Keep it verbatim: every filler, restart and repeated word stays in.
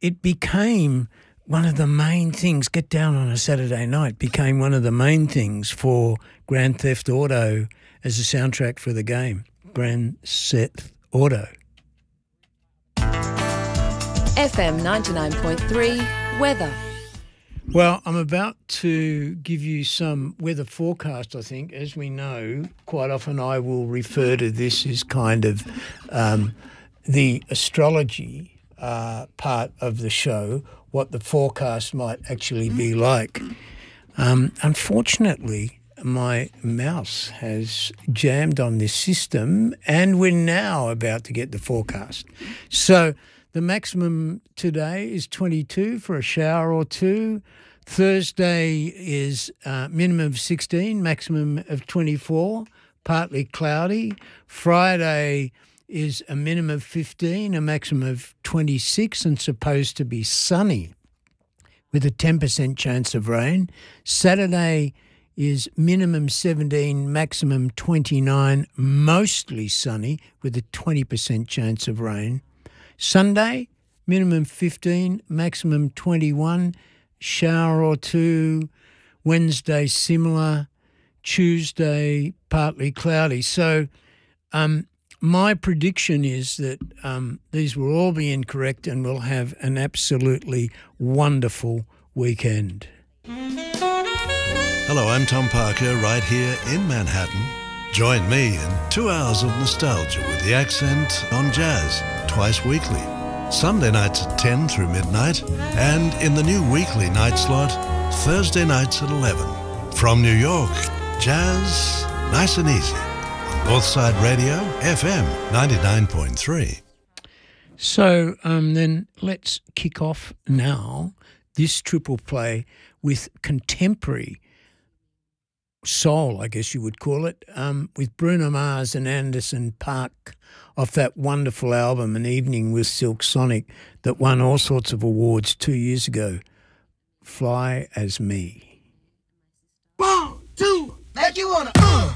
it became one of the main things. Get Down on a Saturday Night became one of the main things for Grand Theft Auto as a soundtrack for the game. Grand Theft Auto. F M ninety-nine point three weather. Well, I'm about to give you some weather forecast, I think. As we know, quite often I will refer to this as kind of um, the astrology uh, part of the show, what the forecast might actually be like. Um, unfortunately, my mouse has jammed on this system and we're now about to get the forecast. So the maximum today is twenty-two for a shower or two. Thursday is uh, minimum of sixteen, maximum of twenty-four, partly cloudy. Friday is a minimum of fifteen, a maximum of twenty-six, and supposed to be sunny with a ten percent chance of rain. Saturday is minimum seventeen, maximum twenty-nine, mostly sunny with a twenty percent chance of rain. Sunday, minimum fifteen, maximum twenty-one, shower or two. Wednesday, similar. Tuesday, partly cloudy. So um, my prediction is that um, these will all be incorrect and we'll have an absolutely wonderful weekend. Hello, I'm Tom Parker, right here in Manhattan. Join me in two hours of nostalgia with the accent on jazz, twice weekly. Sunday nights at ten through midnight, and in the new weekly night slot, Thursday nights at eleven. From New York, jazz nice and easy on Northside Radio, F M ninety-nine point three. So um, then let's kick off now this triple play with contemporary soul, I guess you would call it, um, with Bruno Mars and Anderson .Paak off that wonderful album, An Evening with Silk Sonic, that won all sorts of awards two years ago. Fly As Me. One, two, make you wanna, uh.